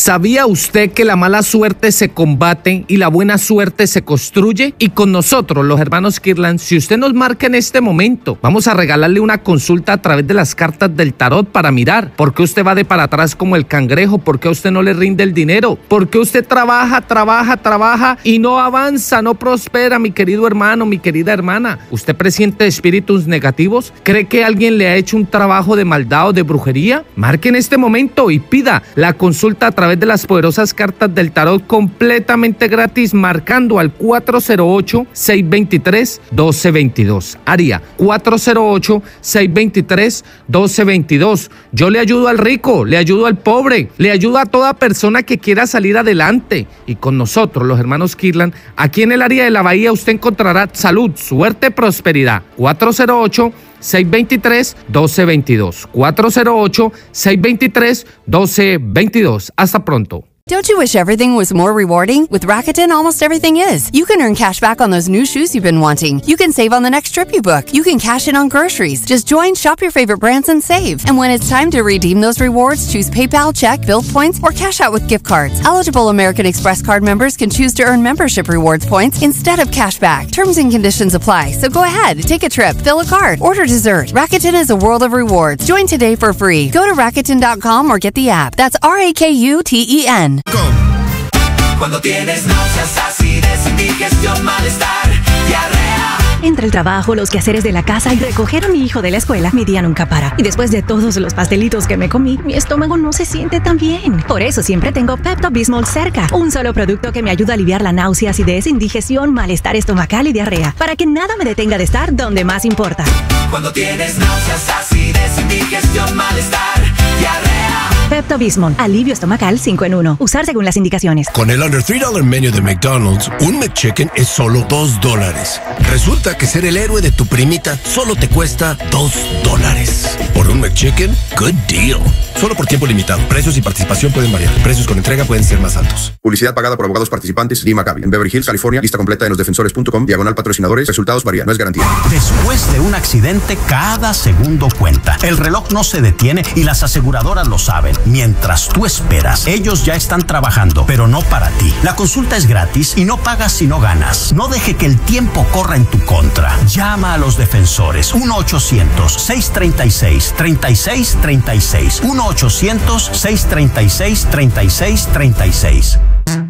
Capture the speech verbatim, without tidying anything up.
¿Sabía usted que la mala suerte se combate y la buena suerte se construye? Y con nosotros, los hermanos Kirtland, si usted nos marca en este momento, vamos a regalarle una consulta a través de las cartas del tarot para mirar por qué usted va de para atrás como el cangrejo, por qué a usted no le rinde el dinero, por qué usted trabaja, trabaja, trabaja y no avanza, no prospera, mi querido hermano, mi querida hermana. ¿Usted presiente espíritus negativos? ¿Cree que alguien le ha hecho un trabajo de maldad o de brujería? Marque en este momento y pida la consulta a través de las poderosas cartas del tarot completamente gratis, marcando al cuatro cero ocho, seis dos tres, uno dos dos dos. Área cuatro cero ocho, seis dos tres, uno dos dos dos. Yo le ayudo al rico, le ayudo al pobre, le ayudo a toda persona que quiera salir adelante. Y con nosotros, los hermanos Kirtland, aquí en el área de la Bahía usted encontrará salud, suerte, prosperidad. cuatro cero ocho, seis dos tres, uno dos dos dos. cuatro cero ocho, seis dos tres, uno dos dos dos. Hasta pronto. Don't you wish everything was more rewarding? With Rakuten, almost everything is. You can earn cash back on those new shoes you've been wanting. You can save on the next trip you book. You can cash in on groceries. Just join, shop your favorite brands, and save. And when it's time to redeem those rewards, choose PayPal, check, Bill points, or cash out with gift cards. Eligible American Express card members can choose to earn membership rewards points instead of cash back. Terms and conditions apply. So go ahead, take a trip, fill a card, order dessert. Rakuten is a world of rewards. Join today for free. Go to Rakuten dot com or get the app. That's R A K U T E N. Cuando tienes náuseas, acidez, indigestión, malestar, diarrea. Entre el trabajo, los quehaceres de la casa y recoger a mi hijo de la escuela, mi día nunca para. Y después de todos los pastelitos que me comí, mi estómago no se siente tan bien. Por eso siempre tengo Pepto-Bismol cerca. Un solo producto que me ayuda a aliviar la náusea, acidez, indigestión, malestar estomacal y diarrea. Para que nada me detenga de estar donde más importa. Cuando tienes náuseas, acidez, indigestión, malestar, diarrea. Pepto-Bismol, alivio estomacal cinco en uno. Usar según las indicaciones. Con el Under tres dólares Menu de McDonald's, un McChicken es solo dos dólares. Resulta que ser el héroe de tu primita solo te cuesta dos dólares. Por un McChicken, good deal. Solo por tiempo limitado. Precios y participación pueden variar. Precios con entrega pueden ser más altos. Publicidad pagada por abogados participantes. Lee Maccabi. En Beverly Hills, California. Lista completa en los defensores punto com. Diagonal patrocinadores. Resultados varían. No es garantía. Después de un accidente, cada segundo cuenta. El reloj no se detiene y las aseguradoras lo saben. Mientras tú esperas, ellos ya están trabajando, pero no para ti. La consulta es gratis y no pagas si no ganas. No deje que el tiempo corra en tu contra. Llama a los defensores. uno ochocientos, seis treinta y seis, treinta y seis treinta y seis. uno ochocientos, seis treinta y seis, treinta y seis treinta y seis.